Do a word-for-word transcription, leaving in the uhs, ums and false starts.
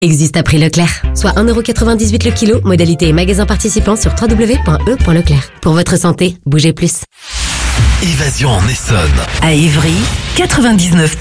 existe à prix Leclerc, soit un euro quatre-vingt-dix-huit le kilo, modalité et magasin participant sur w w w point e point leclerc. Pour votre santé, bougez plus. Évasion en Essonne. À Évry, quatre-vingt-dix-neuf.